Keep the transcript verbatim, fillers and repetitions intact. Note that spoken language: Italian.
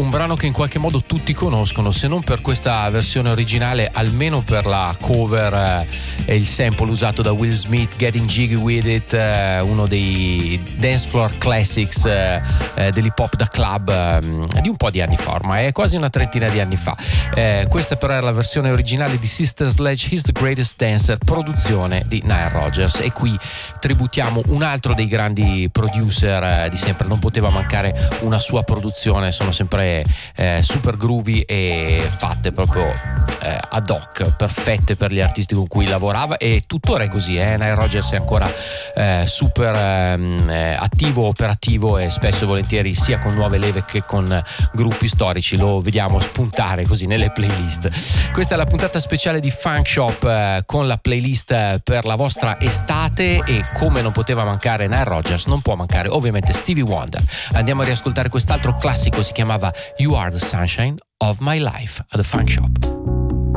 un brano che in qualche modo tutti conoscono, se non per questa versione originale, almeno per la cover eh, e il sample usato da Will Smith, Getting Jiggy With It, eh, uno dei dance floor classics eh, eh, dell'hip hop da club eh, di un po' di anni fa, ormai è quasi una trentina di anni fa. Eh, questa però era la versione originale di Sister Sledge, He's the Greatest Dancer, produzione di Nile Rodgers, e qui tributiamo un altro dei grandi producer eh, di sempre, non poteva mancare una sua produzione, sono sempre eh, super groovy e fatte proprio eh, ad hoc, perfette per gli artisti con cui lavorava, e tuttora è così. eh. Nile Rodgers è ancora eh, super ehm, eh, attivo, operativo, e spesso e volentieri sia con nuove leve che con gruppi storici lo vediamo spuntare così nelle playlist. Questa è la puntata speciale di Funk Shop eh, con la playlist per la vostra estate, e come non poteva mancare Nile Rodgers non può mancare ovviamente Stevie Wonder. Andiamo a riascoltare quest'altro classico, si chiamava You Are the Sunshine of My Life a The Funk Shop.